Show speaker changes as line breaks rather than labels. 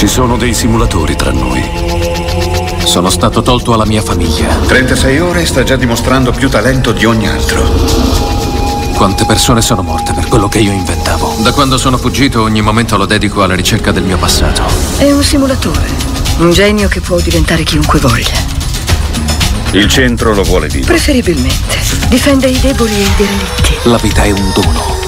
Ci sono dei simulatori tra noi. Sono stato tolto alla mia famiglia.
36 ore e sta già dimostrando più talento di ogni altro.
Quante persone sono morte per quello che io inventavo? Da quando sono fuggito ogni momento lo dedico alla ricerca del mio passato.
È un simulatore. Un genio che può diventare chiunque voglia.
Il centro lo vuole vivo.
Preferibilmente. Difende i deboli e i derelitti.
La vita è un dono.